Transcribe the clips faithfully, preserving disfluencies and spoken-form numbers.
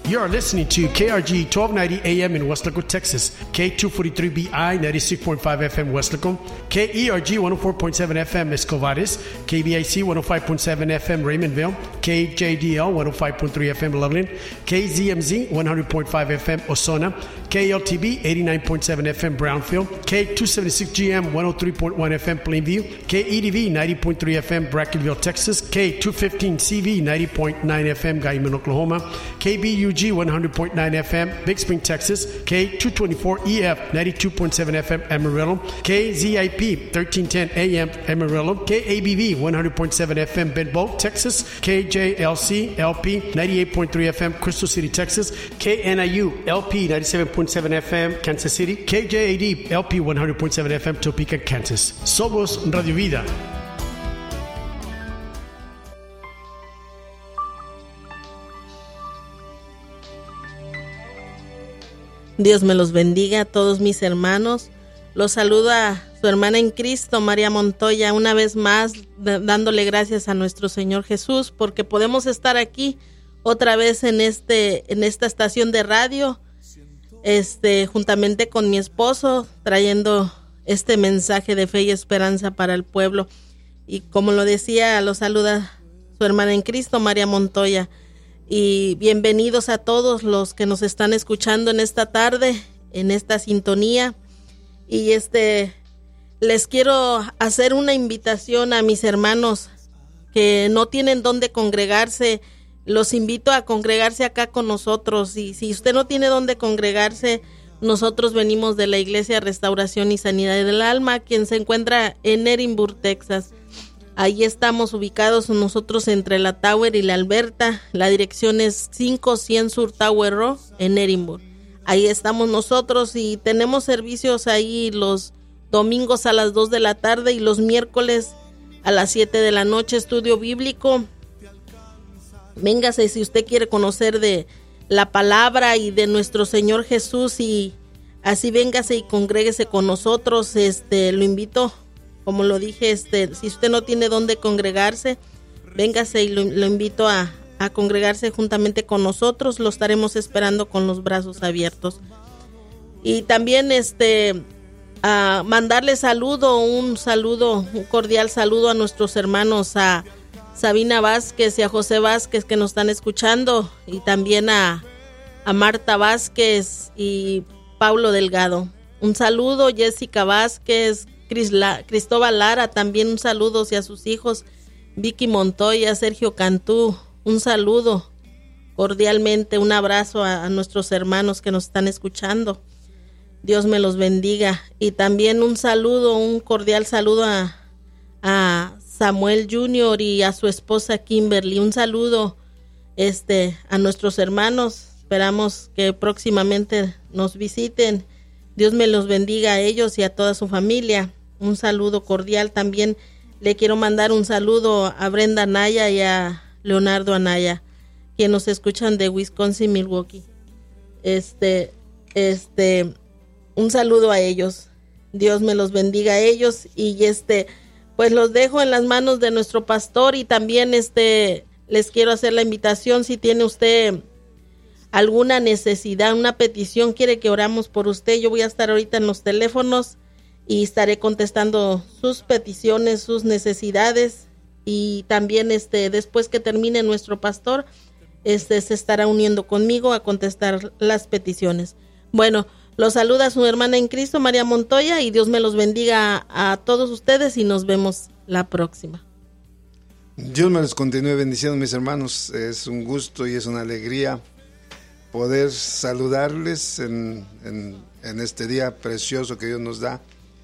You are listening to K R G twelve ninety A M in Weslaco, Texas, K two forty-three B I ninety-six point five F M Weslaco, K E R G one oh four point seven F M Escovares, K B I C one oh five point seven F M Raymondville, K J D L one oh five point three F M Loveland, K Z M Z one hundred point five F M Osona, K L T B eighty-nine point seven F M Brownfield, K two seventy-six G M one oh three point one F M Plainview, K E D V ninety point three F M Brackenville, Texas, K two fifteen C V ninety point nine F M Guyman, Oklahoma, K B U G one hundred point nine F M Big Spring, Texas, K two twenty-four E F ninety-two point seven F M Amarillo, K Z I P thirteen ten A M Amarillo, K A B V one hundred point seven F M Benbow, Texas, K J L C L P ninety-eight point three F M Crystal City, Texas, K N I U L P ninety-seven point seven F M Kansas City, K J A D L P one hundred point seven F M Topeka, Kansas. Somos Radio Vida. Dios me los bendiga a todos mis hermanos. Los saluda su hermana en Cristo, María Montoya, una vez más dándole gracias a nuestro Señor Jesús porque podemos estar aquí otra vez en este en esta estación de radio, este juntamente con mi esposo, trayendo este mensaje de fe y esperanza para el pueblo. Y como lo decía, los saluda su hermana en Cristo, María Montoya. Y bienvenidos a todos los que nos están escuchando en esta tarde, en esta sintonía. Y este les quiero hacer una invitación a mis hermanos que no tienen dónde congregarse. Los invito a congregarse acá con nosotros. Y si usted no tiene dónde congregarse, nosotros venimos de la Iglesia Restauración y Sanidad del Alma, quien se encuentra en Edinburgh, Texas. Ahí estamos ubicados nosotros entre la Tower y la Alberta. La dirección es cinco cien Sur Tower Road en Edinburgh. Ahí estamos nosotros y tenemos servicios ahí los domingos a las dos de la tarde y los miércoles a las siete de la noche, estudio bíblico. Véngase si usted quiere conocer de la palabra y de nuestro Señor Jesús, y así véngase y congréguese con nosotros. Este, lo invito. Como lo dije, este, si usted no tiene dónde congregarse, véngase y lo, lo invito a, a congregarse juntamente con nosotros. Lo estaremos esperando con los brazos abiertos. Y también este, a mandarle saludo, un saludo, un cordial saludo a nuestros hermanos, a Sabina Vázquez y a José Vázquez que nos están escuchando, y también a, a Marta Vázquez y Paulo Delgado. Un saludo, Jessica Vázquez, Cristóbal Lara, también un saludo, y a sus hijos Vicky Montoya, Sergio Cantú, un saludo cordialmente, un abrazo a, a nuestros hermanos que nos están escuchando. Dios me los bendiga. Y también un saludo, un cordial saludo a, a Samuel junior y a su esposa Kimberly. Un saludo este, a nuestros hermanos. Esperamos que próximamente nos visiten. Dios me los bendiga a ellos y a toda su familia. Un saludo cordial. También le quiero mandar un saludo a Brenda Anaya y a Leonardo Anaya, quienes nos escuchan de Wisconsin, Milwaukee. Este, este, un saludo a ellos. Dios me los bendiga a ellos. Y este, pues los dejo en las manos de nuestro pastor. Y también este, les quiero hacer la invitación, si tiene usted alguna necesidad, una petición, quiere que oramos por usted, yo voy a estar ahorita en los teléfonos y estaré contestando sus peticiones, sus necesidades. Y también este después que termine nuestro pastor, este se estará uniendo conmigo a contestar las peticiones. Bueno, los saluda su hermana en Cristo, María Montoya, y Dios me los bendiga a, a todos ustedes y nos vemos la próxima. Dios me los continúe bendiciendo, mis hermanos. Es un gusto y es una alegría poder saludarles en, en, en este día precioso que Dios nos da.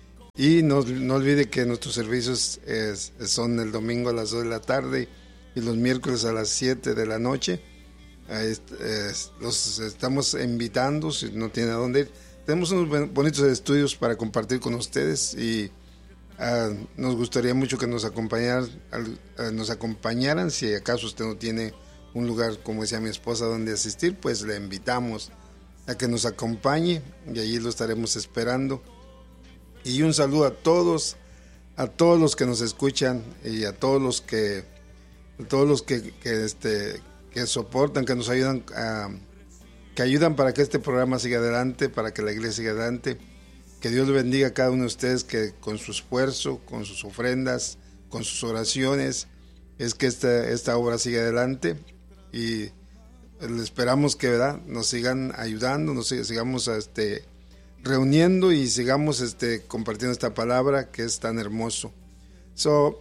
Y no, no olvide que nuestros servicios es, son el domingo a las dos de la tarde y los miércoles a las siete de la noche. Es, es, los estamos invitando, si no tiene a dónde ir. Tenemos unos bonitos estudios para compartir con ustedes y uh, nos gustaría mucho que nos acompañaran, uh, nos acompañaran. Si acaso usted no tiene un lugar, como decía mi esposa, donde asistir, pues le invitamos a que nos acompañe y allí lo estaremos esperando. Y un saludo a todos, a todos los que nos escuchan y a todos los que, a todos los que, que, este, que soportan, que nos ayudan a, que ayudan para que este programa siga adelante, para que la iglesia siga adelante. Que Dios le bendiga a cada uno de ustedes, que con su esfuerzo, con sus ofrendas, con sus oraciones, es que esta, esta obra siga adelante. Y esperamos que, ¿verdad?, nos sigan ayudando, nos sigamos este, reuniendo y sigamos este, compartiendo esta palabra que es tan hermoso. So,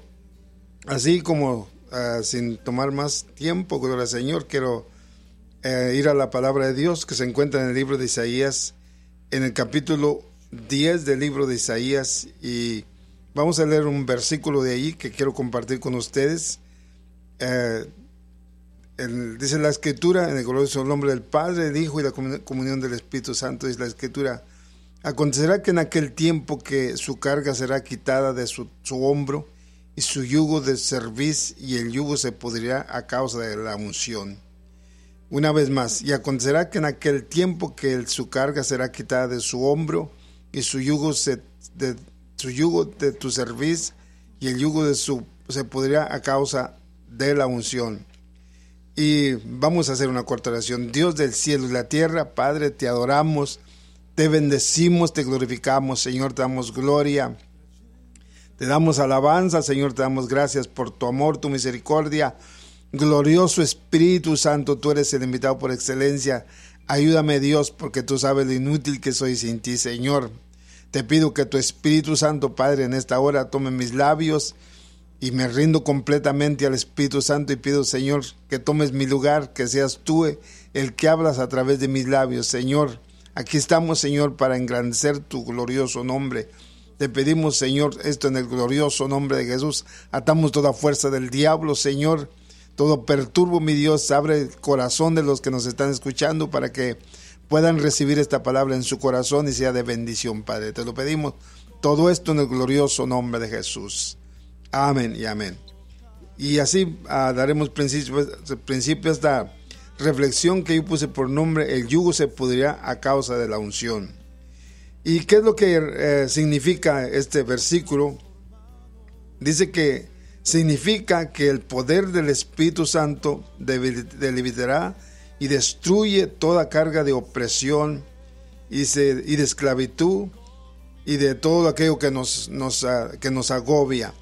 así como uh, sin tomar más tiempo, gloria al Señor, quiero uh, ir a la palabra de Dios que se encuentra en el libro de Isaías, en el capítulo diez del libro de Isaías, y vamos a leer un versículo de ahí que quiero compartir con ustedes. Uh, el, dice la Escritura, en el glorioso nombre del Padre, del Hijo y la comunión del Espíritu Santo, dice la Escritura: acontecerá que en aquel tiempo que su carga será quitada de su, su hombro, y su yugo de cerviz, y el yugo se pudrirá a causa de la unción. Una vez más, y acontecerá que en aquel tiempo que el, su carga será quitada de su hombro, y su yugo se, de, su yugo de tu cerviz, y el yugo de su se pudrirá a causa de la unción. Y vamos a hacer una corta oración. Dios del cielo y la tierra, Padre, te adoramos, te bendecimos, te glorificamos, Señor, te damos gloria, te damos alabanza, Señor, te damos gracias por tu amor, tu misericordia. Glorioso Espíritu Santo, tú eres el invitado por excelencia. Ayúdame, Dios, porque tú sabes lo inútil que soy sin ti, Señor. Te pido que tu Espíritu Santo, Padre, en esta hora tome mis labios, y me rindo completamente al Espíritu Santo y pido, Señor, que tomes mi lugar, que seas tú el que hablas a través de mis labios, Señor. Aquí estamos, Señor, para engrandecer tu glorioso nombre. Te pedimos, Señor, esto en el glorioso nombre de Jesús. Atamos toda fuerza del diablo, Señor. Todo perturbo, mi Dios, abre el corazón de los que nos están escuchando para que puedan recibir esta palabra en su corazón y sea de bendición, Padre. Te lo pedimos, todo esto en el glorioso nombre de Jesús. Amén y amén. Y así uh, daremos principio, principio a esta reflexión que yo puse por nombre: el yugo se pudrirá a causa de la unción. ¿Y qué es lo que eh, significa este versículo? Dice que significa que el poder del Espíritu Santo debilitará y destruye toda carga de opresión y, se, y de esclavitud y de todo aquello que nos, nos, uh, que nos agobia.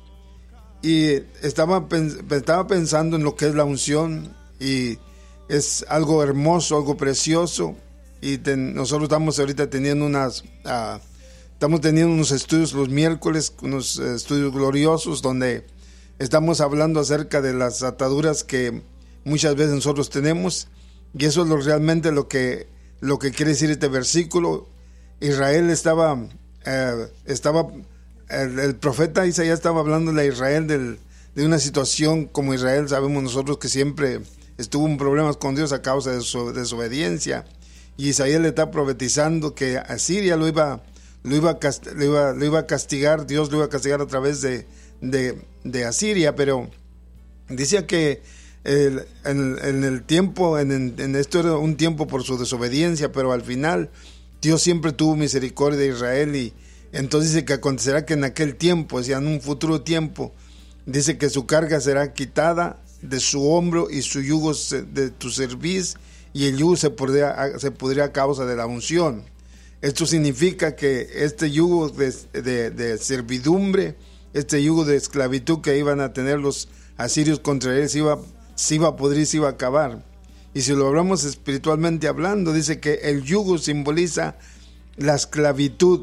Y estaba, estaba pensando en lo que es la unción, y es algo hermoso, algo precioso. Y ten, nosotros estamos ahorita teniendo unas uh, estamos teniendo unos estudios los miércoles, unos uh, estudios gloriosos donde estamos hablando acerca de las ataduras que muchas veces nosotros tenemos, y eso es lo, realmente lo que lo que quiere decir este versículo. Israel estaba uh, estaba el, el profeta Isaías estaba hablando a Israel del, de una situación como Israel. Sabemos nosotros que siempre estuvo en problemas con Dios a causa de su desobediencia. Y Isaías le está profetizando que Asiria lo iba, lo iba, lo iba, lo iba a castigar, Dios lo iba a castigar a través de, de, de Asiria, pero decía que el, en, en el tiempo, en, en esto era un tiempo por su desobediencia, pero al final Dios siempre tuvo misericordia de Israel, y entonces dice que acontecerá que en aquel tiempo, o sea, en un futuro tiempo, dice que su carga será quitada de su hombro y su yugo de tu cerviz, y el yugo se podría, se podría a causa de la unción. Esto significa que este yugo de, de, de servidumbre, este yugo de esclavitud que iban a tener los asirios contra él, se iba, se iba a podrir, se iba a acabar. Y si lo hablamos espiritualmente hablando, dice que el yugo simboliza la esclavitud,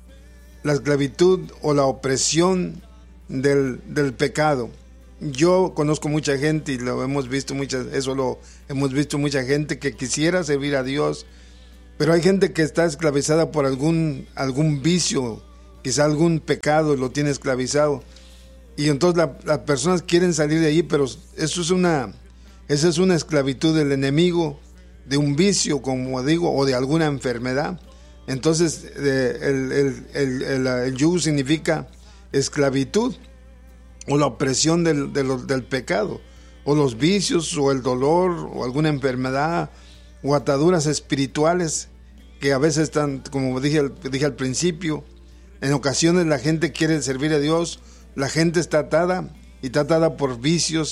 la esclavitud o la opresión del, del pecado. Yo conozco mucha gente, y lo hemos visto muchas, eso lo hemos visto mucha gente que quisiera servir a Dios, pero hay gente que está esclavizada por algún, algún vicio, quizá algún pecado lo tiene esclavizado, y entonces la, las personas quieren salir de ahí, pero eso es una, esa es una esclavitud del enemigo, de un vicio, como digo, o de alguna enfermedad. Entonces eh, el, el, el, el, el yugo significa esclavitud, o la opresión del, del, del pecado, o los vicios, o el dolor, o alguna enfermedad, o ataduras espirituales que a veces están, como dije, dije al principio, en ocasiones la gente quiere servir a Dios, la gente está atada, y está atada por vicios,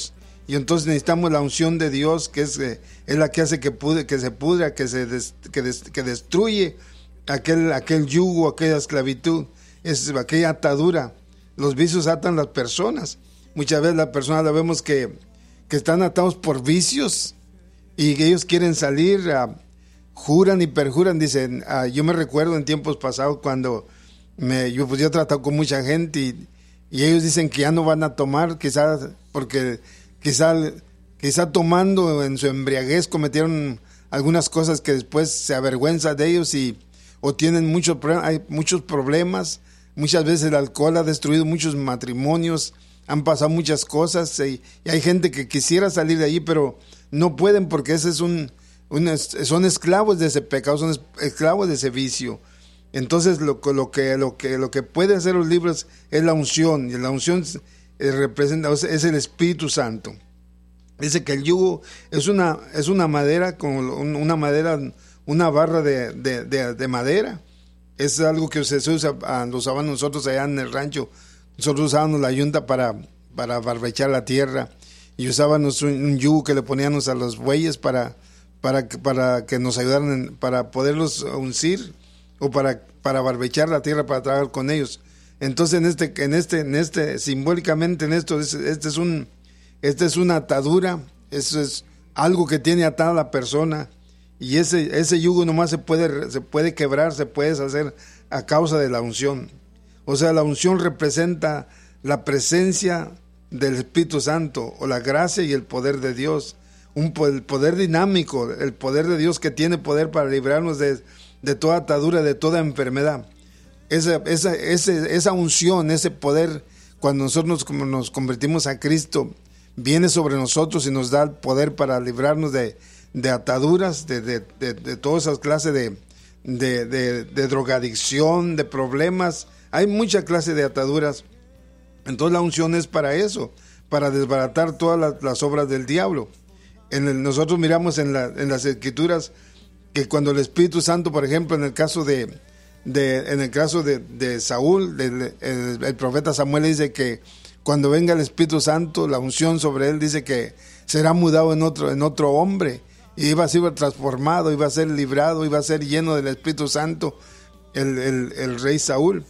y entonces necesitamos la unción de Dios, que es, eh, es la que hace que, pude, que se pudra, que, se des, que, des, que destruye aquel, aquel yugo, aquella esclavitud, es aquella atadura. Los vicios atan las personas. Muchas veces las personas la vemos que, que están atados por vicios y que ellos quieren salir, uh, juran y perjuran. Dicen, uh, yo me recuerdo en tiempos pasados cuando me, yo, pues, yo he tratado con mucha gente y, y ellos dicen que ya no van a tomar, quizás porque quizá, quizá tomando en su embriaguez cometieron algunas cosas que después se avergüenza de ellos y o tienen muchos problemas, hay muchos problemas. Muchas veces el alcohol ha destruido muchos matrimonios, han pasado muchas cosas y, y hay gente que quisiera salir de allí, pero no pueden porque ese es un, un son esclavos de ese pecado, son esclavos de ese vicio. Entonces lo, lo que lo que lo que puede hacer los libros es la unción, y la unción eh, representa es el Espíritu Santo. Dice que el yugo es una es una madera con una madera una barra de, de, de, de madera. Es algo que se usa, lo usábamos nosotros allá en el rancho. Nosotros usábamos la yunta para, para barbechar la tierra y usábamos un, un yugo que le poníamos a los bueyes para, para, para que nos ayudaran, en, para poderlos uncir o para, para barbechar la tierra, para trabajar con ellos. Entonces, en este, en este, en este, simbólicamente en esto, este es un, este es una atadura, eso es algo que tiene atada a la persona. Y ese, ese yugo nomás se puede, se puede quebrar, se puede deshacer a causa de la unción. O sea, la unción representa la presencia del Espíritu Santo, o la gracia y el poder de Dios. Un, el poder dinámico, el poder de Dios que tiene poder para librarnos de, de toda atadura, de toda enfermedad. Esa, esa, ese, esa unción, ese poder, cuando nosotros nos, nos convertimos a Cristo, viene sobre nosotros y nos da el poder para librarnos de de ataduras, de, de, de, de todas esas clases de, de, de, de drogadicción, de problemas. Hay mucha clase de ataduras. Entonces la unción es para eso, para desbaratar todas las, las obras del diablo. En el, nosotros miramos en, la, en las Escrituras que cuando el Espíritu Santo, por ejemplo, en el caso de, de en el caso de, de Saúl, de, el, el profeta Samuel dice que cuando venga el Espíritu Santo, la unción sobre él, dice que será mudado en otro, en otro hombre. Y iba a ser transformado, iba a ser librado, iba a ser lleno del Espíritu Santo el, el, el rey Saúl.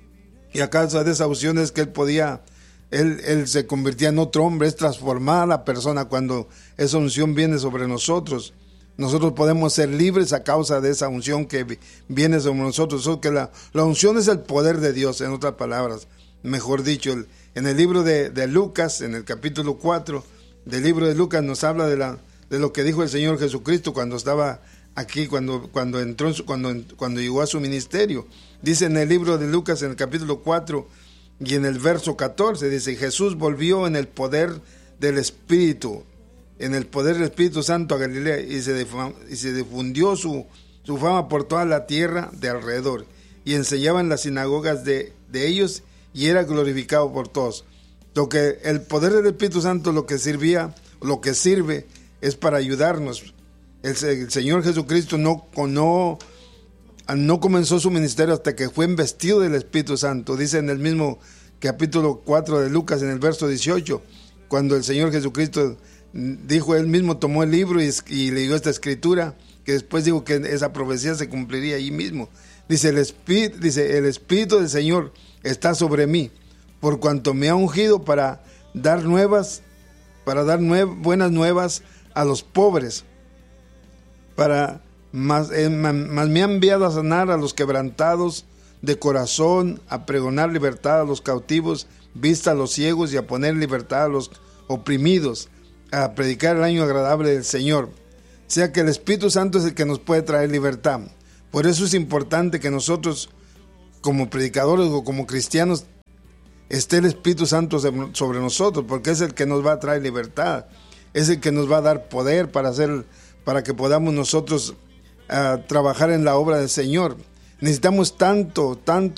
Y a causa de esa unción es que él podía, él, él se convertía en otro hombre, es transformada la persona cuando esa unción viene sobre nosotros. Nosotros podemos ser libres a causa de esa unción que viene sobre nosotros. So que la, la unción es el poder de Dios, en otras palabras, mejor dicho. El, en el libro de, de Lucas, en el capítulo cuatro del libro de Lucas, nos habla de la de lo que dijo el Señor Jesucristo cuando estaba aquí, cuando, cuando entró, cuando, cuando llegó a su ministerio. Dice en el libro de Lucas, en el capítulo cuatro y en el verso catorce, dice: Jesús volvió en el poder del Espíritu, en el poder del Espíritu Santo a Galilea, y se, difam, y se difundió su, su fama por toda la tierra de alrededor, y enseñaba en las sinagogas de, de ellos, y era glorificado por todos. Lo que el poder del Espíritu Santo, lo que sirvía, lo que sirve, es para ayudarnos. El, el Señor Jesucristo no, no, no comenzó su ministerio hasta que fue investido del Espíritu Santo. Dice en el mismo capítulo cuatro de Lucas, en el verso dieciocho, cuando el Señor Jesucristo dijo, él mismo tomó el libro y, y leyó esta escritura, que después dijo que esa profecía se cumpliría allí mismo. Dice el, Espíritu, dice, el Espíritu del Señor está sobre mí, por cuanto me ha ungido para dar nuevas, para dar nue- buenas nuevas a los pobres, para más, eh, más me ha enviado a sanar a los quebrantados de corazón, a pregonar libertad a los cautivos, vista a los ciegos y a poner libertad a los oprimidos, a predicar el año agradable del Señor. O sea que el Espíritu Santo es el que nos puede traer libertad. Por eso es importante que nosotros, como predicadores o como cristianos, esté el Espíritu Santo sobre nosotros, porque es el que nos va a traer libertad. Es el que nos va a dar poder para hacer, para que podamos nosotros uh, trabajar en la obra del Señor. Necesitamos tanto, tanto